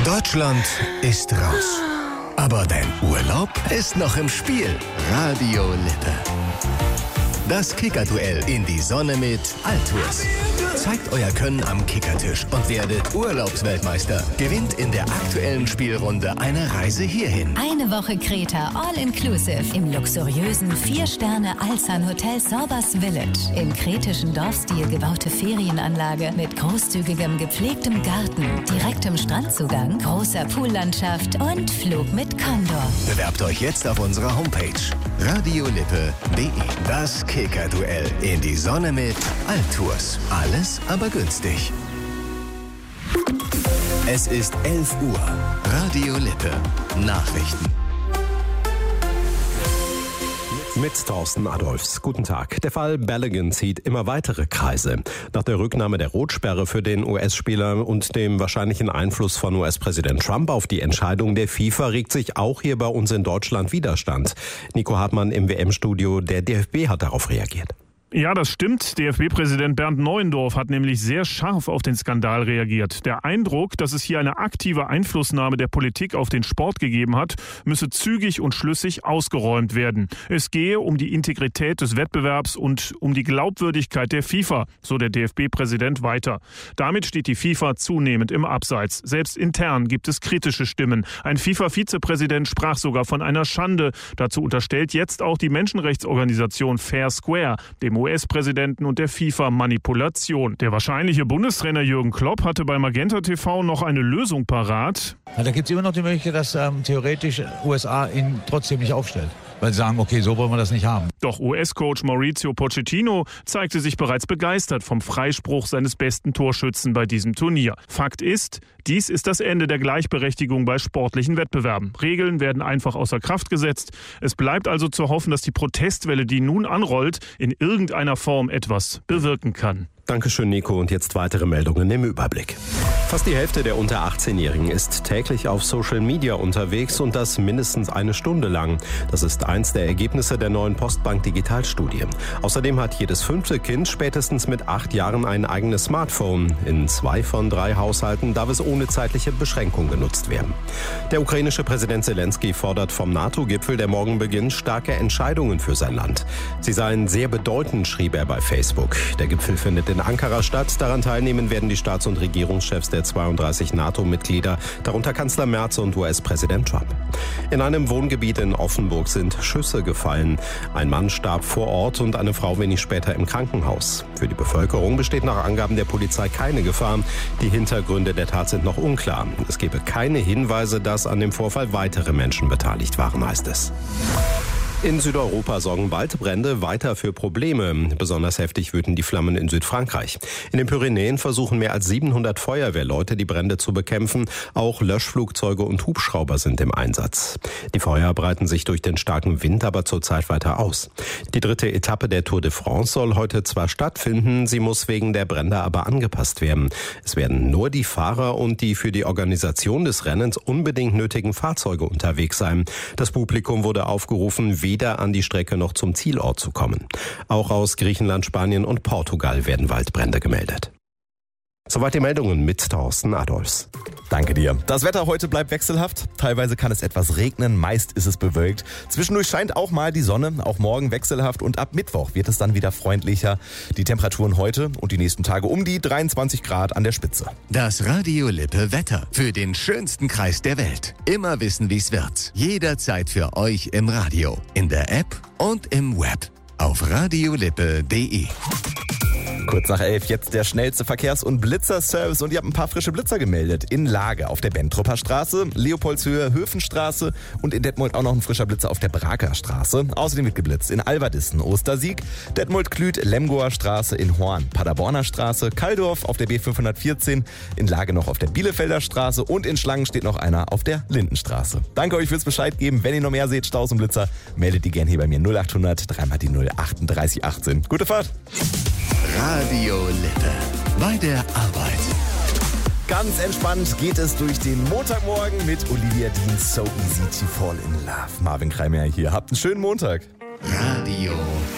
Deutschland ist raus. Aber dein Urlaub ist noch im Spiel. Radio Lippe. Das Kickerduell in die Sonne mit Altours. Zeigt euer Können am Kickertisch und werdet Urlaubsweltmeister. Gewinnt in der aktuellen Spielrunde eine Reise hierhin. Eine Woche Kreta All-Inclusive im luxuriösen 4-Sterne-Alsan-Hotel Sorbas Village. Im kretischen Dorfstil gebaute Ferienanlage mit großzügigem gepflegtem Garten, direktem Strandzugang, großer Poollandschaft und Flug mit Condor. Bewerbt euch jetzt auf unserer Homepage radiolippe.de. Das Kickerduell in die Sonne mit Altours. Alles aber günstig. Es ist 11 Uhr. Radio Lippe. Nachrichten. Mit Thorsten Adolfs. Guten Tag. Der Fall Balogun zieht immer weitere Kreise. Nach der Rücknahme der Rotsperre für den US-Spieler und dem wahrscheinlichen Einfluss von US-Präsident Trump auf die Entscheidung der FIFA regt sich auch hier bei uns in Deutschland Widerstand. Nico Hartmann im WM-Studio. Der DFB hat darauf reagiert. Ja, das stimmt. DFB-Präsident Bernd Neuendorf hat nämlich sehr scharf auf den Skandal reagiert. Der Eindruck, dass es hier eine aktive Einflussnahme der Politik auf den Sport gegeben hat, müsse zügig und schlüssig ausgeräumt werden. Es gehe um die Integrität des Wettbewerbs und um die Glaubwürdigkeit der FIFA, so der DFB-Präsident weiter. Damit steht die FIFA zunehmend im Abseits. Selbst intern gibt es kritische Stimmen. Ein FIFA-Vizepräsident sprach sogar von einer Schande. Dazu unterstellt jetzt auch die Menschenrechtsorganisation Fair Square, dem US-Präsidenten und der FIFA Manipulation. Der wahrscheinliche Bundestrainer Jürgen Klopp hatte bei Magenta TV noch eine Lösung parat. Ja, da gibt es immer noch die Möglichkeit, dass theoretisch USA ihn trotzdem nicht aufstellt. Weil sie sagen, okay, so wollen wir das nicht haben. Doch US-Coach Mauricio Pochettino zeigte sich bereits begeistert vom Freispruch seines besten Torschützen bei diesem Turnier. Fakt ist, dies ist das Ende der Gleichberechtigung bei sportlichen Wettbewerben. Regeln werden einfach außer Kraft gesetzt. Es bleibt also zu hoffen, dass die Protestwelle, die nun anrollt, in irgendeiner Form etwas bewirken kann. Dankeschön, Nico. Und jetzt weitere Meldungen im Überblick. Fast die Hälfte der unter 18-Jährigen ist täglich auf Social Media unterwegs und das mindestens eine Stunde lang. Das ist eins der Ergebnisse der neuen Postbank Digitalstudie. Außerdem hat jedes 5. Kind spätestens mit 8 Jahren ein eigenes Smartphone. In 2 von 3 Haushalten darf es ohne zeitliche Beschränkung genutzt werden. Der ukrainische Präsident Zelensky fordert vom NATO-Gipfel, der morgen beginnt, starke Entscheidungen für sein Land. Sie seien sehr bedeutend, schrieb er bei Facebook. Der Gipfel findet in Ankara statt. Daran teilnehmen werden die Staats- und Regierungschefs der 32 NATO-Mitglieder, darunter Kanzler Merz und US-Präsident Trump. In einem Wohngebiet in Offenburg sind Schüsse gefallen. Ein Mann starb vor Ort und eine Frau wenig später im Krankenhaus. Für die Bevölkerung besteht nach Angaben der Polizei keine Gefahr. Die Hintergründe der Tat sind noch unklar. Es gebe keine Hinweise, dass an dem Vorfall weitere Menschen beteiligt waren, heißt es. In Südeuropa sorgen Waldbrände weiter für Probleme. Besonders heftig wüten die Flammen in Südfrankreich. In den Pyrenäen versuchen mehr als 700 Feuerwehrleute, die Brände zu bekämpfen. Auch Löschflugzeuge und Hubschrauber sind im Einsatz. Die Feuer breiten sich durch den starken Wind aber zurzeit weiter aus. Die 3. Etappe der Tour de France soll heute zwar stattfinden, sie muss wegen der Brände aber angepasst werden. Es werden nur die Fahrer und die für die Organisation des Rennens unbedingt nötigen Fahrzeuge unterwegs sein. Das Publikum wurde aufgerufen, weder an die Strecke noch zum Zielort zu kommen. Auch aus Griechenland, Spanien und Portugal werden Waldbrände gemeldet. Soweit die Meldungen mit Thorsten Adolfs. Danke dir. Das Wetter heute bleibt wechselhaft. Teilweise kann es etwas regnen, meist ist es bewölkt. Zwischendurch scheint auch mal die Sonne, auch morgen wechselhaft und ab Mittwoch wird es dann wieder freundlicher. Die Temperaturen heute und die nächsten Tage um die 23 Grad an der Spitze. Das Radio Lippe Wetter für den schönsten Kreis der Welt. Immer wissen, wie es wird. Jederzeit für euch im Radio, in der App und im Web. Auf radiolippe.de. Kurz nach 11 jetzt der schnellste Verkehrs- und Blitzerservice und ihr habt ein paar frische Blitzer gemeldet. In Lage auf der Bentrupper Straße, Leopoldshöhe, Höfenstraße und in Detmold auch noch ein frischer Blitzer auf der Braker Straße. Außerdem wird geblitzt in Alverdissen, Ostersieg, Detmold-Klüt, Lemgoer Straße, in Horn, Paderborner Straße, Kalldorf auf der B514, in Lage noch auf der Bielefelder Straße und in Schlangen steht noch einer auf der Lindenstraße. Danke euch fürs Bescheid geben. Wenn ihr noch mehr seht, Staus und Blitzer, meldet die gerne hier bei mir 0800 3 die 0 38 18. Gute Fahrt! Radio Lippe. Bei der Arbeit. Ganz entspannt geht es durch den Montagmorgen mit Olivia Dean, So Easy to Fall in Love. Marvin Kreimer hier. Habt einen schönen Montag. Radio